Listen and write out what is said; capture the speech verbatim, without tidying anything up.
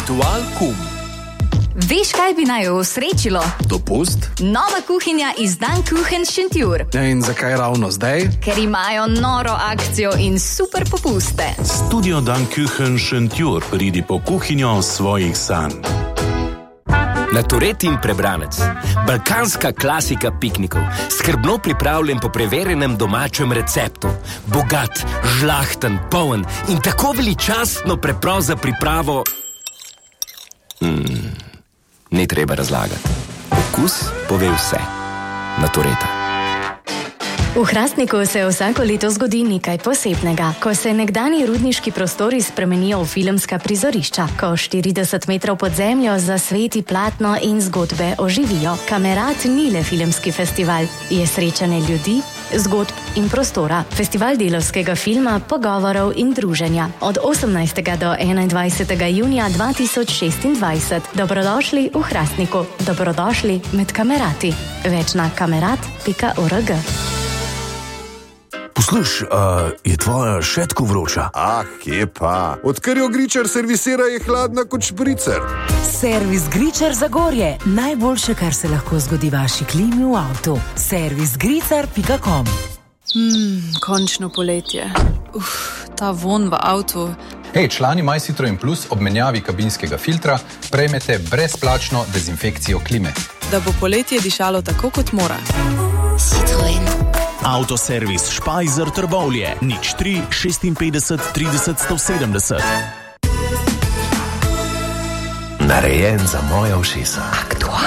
Ritual kum. Veš, kaj bi naj osrečilo? Dopust? Nova kuhinja iz Dan Kuchen Šentjur. In zakaj ravno zdaj? Ker imajo noro akcijo in super popuste. Studio Dan Kuchen Šentjur, pridi po kuhinjo svojih sanj. Naturet in prebranec. Balkanska klasika piknikov. Skrbno pripravljen po preverjenem domačem receptu. Bogat, žlahten, poln in tako veličastno preprost za pripravo. Hmm, ni treba razlagati. Okus pove vse. Natureta. V Hrastniku se vsako leto zgodi nekaj posebnega, ko se nekdanji rudniški prostori spremenijo v filmska prizorišča, ko štirideset metrov pod zemljo zasveti platno in zgodbe oživijo. Kamerat ni le filmski festival, je srečanje ljudi, zgodb in prostora. Festival delavskega filma, pogovorov in druženja. Od osemnajstega do enaindvajsetega junija dva tisoč šestindvajset. Dobrodošli v Hrastniku. Dobrodošli med kamerati. Več na kamerat pika org. Posluš, uh, je tvoja šetko vroča? Ah, kje pa? Odkar jo Gričar servisira, je hladna kot špricer. Servis Gričar Zagorje. Najboljše, kar se lahko zgodi vaši klimi v avtu. servis gricar pika com. Hmm, končno poletje. Uf, ta von v avtu. Hej, člani My Citroen Plus ob menjavi kabinskega filtra prejmete brezplačno dezinfekcijo klime. Da bo poletje dišalo tako, kot mora. Citroen. Avtoservis Špajzer Trbovlje, nič tri šestinpetdeset trideset sto sedemdeset. Narejen za moja ušesa. Aktualno.